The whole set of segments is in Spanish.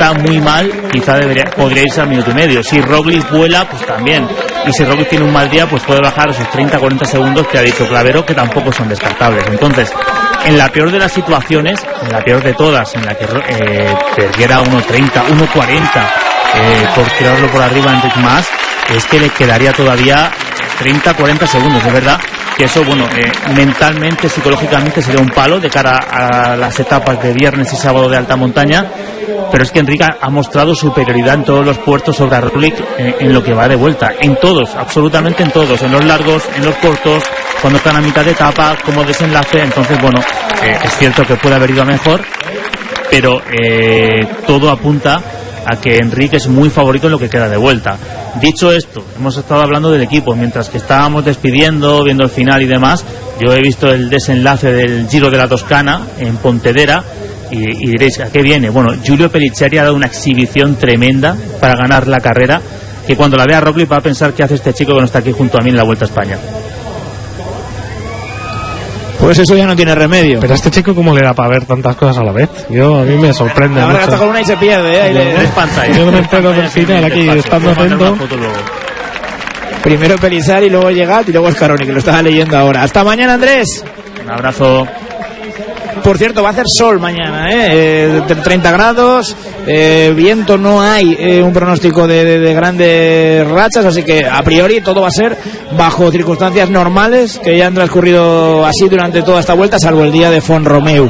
está muy mal, quizá podría irse al minuto y medio. Si Roglic vuela, pues también. Y si Roglic tiene un mal día, pues puede bajar esos 30-40 segundos que ha dicho Clavero, que tampoco son descartables. Entonces, en la peor de las situaciones, en la peor de todas, en la que perdiera 1.30, 1.40 por tirarlo por arriba a Enric Mas, es que le quedaría todavía 30-40 segundos. De verdad que eso, bueno, mentalmente, psicológicamente sería un palo de cara a las etapas de viernes y sábado de alta montaña. Pero es que Enric ha mostrado superioridad en todos los puertos sobre Roglic en lo que va de vuelta, en todos, absolutamente en todos, en los largos, en los cortos, cuando están a mitad de etapa, como desenlace. Entonces, bueno, es cierto que puede haber ido a mejor, pero todo apunta a que Enric es muy favorito en lo que queda de vuelta. Dicho esto, hemos estado hablando del equipo, mientras que estábamos despidiendo, viendo el final y demás. Yo he visto el desenlace del Giro de la Toscana en Pontedera. Y diréis, ¿a qué viene? Bueno, Giulio Pellizzeri ha dado una exhibición tremenda para ganar la carrera, que cuando la vea Roglic va a pensar qué hace este chico que no está aquí junto a mí en la Vuelta a España. Pues eso ya no tiene remedio. Pero a este chico, ¿cómo le da para ver tantas cosas a la vez? A mí me sorprende ahora mucho. Ahora con una y se pierde, Yo no me entero del final aquí, estando atento. Primero Pellizzeri, luego Llegat y luego Scaroni, que lo estaba leyendo ahora. Hasta mañana, Andrés. Un abrazo. Por cierto, va a hacer sol mañana, 30 grados, viento no hay, un pronóstico de grandes rachas, así que a priori todo va a ser bajo circunstancias normales que ya han transcurrido así durante toda esta vuelta, salvo el día de Font-Romeu.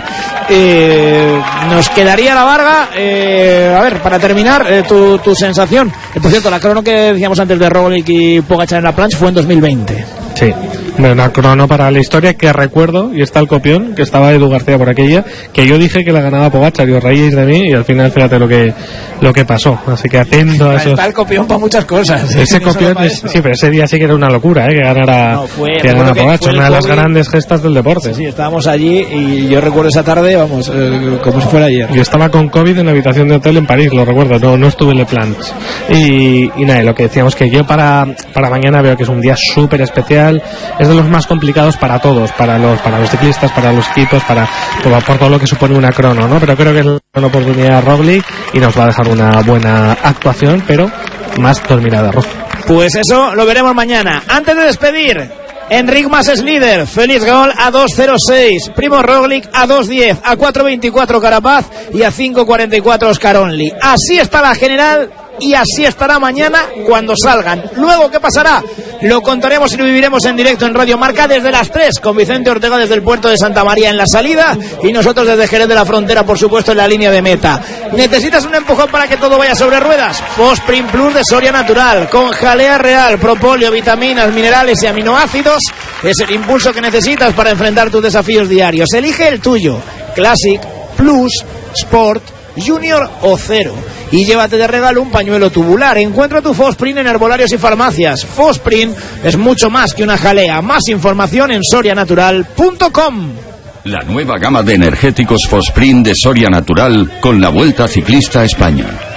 Nos quedaría la Varga, a ver, para terminar, tu sensación. Por cierto, la crono que decíamos antes de Roglic y Pogačar en la plancha fue en 2020. Sí, una crono para la historia que recuerdo, y está el copión, que estaba Edu García por aquella, que yo dije que la ganaba Pogačar y os reíais de mí, y al final fíjate lo que pasó, así que atento a eso. Está el copión para muchas cosas. Ese copión, sí, pero ese día sí que era una locura, que ganara Pogačar, una de las grandes gestas del deporte. Sí, estábamos allí y yo recuerdo esa tarde, vamos, como si fuera ayer. Yo estaba con COVID en la habitación de hotel en París, lo recuerdo, no estuve en Le Plans. Y nada, lo que decíamos, que yo para mañana veo que es un día súper especial. Es de los más complicados para todos, para los ciclistas, para los equipos, por todo lo que supone una crono, ¿no? Pero creo que es una oportunidad a Roglic y nos va a dejar una buena actuación, pero más dormida arroz. Pues eso lo veremos mañana. Antes de despedir, Enric Mas es líder, Félix Gol a 2.06, Primo Roglic a 2.10, a 4.24 Carapaz y a 5.44 Scaroni. Así está la general y así estará mañana cuando salgan. Luego, ¿qué pasará? Lo contaremos y lo viviremos en directo en Radio Marca desde las 3, con Vicente Ortega desde el puerto de Santa María en la salida y nosotros desde Jerez de la Frontera, por supuesto, en la línea de meta. ¿Necesitas un empujón para que todo vaya sobre ruedas? Fosprint Plus de Soria Natural, con jalea real, propóleo, vitaminas, minerales y aminoácidos. Es el impulso que necesitas para enfrentar tus desafíos diarios. Elige el tuyo: Classic, Plus, Sport, Junior o Cero. Y llévate de regalo un pañuelo tubular. Encuentra tu Fosprint en herbolarios y farmacias. Fosprint es mucho más que una jalea. Más información en sorianatural.com. La nueva gama de energéticos Fosprint de Soria Natural con la Vuelta Ciclista a España.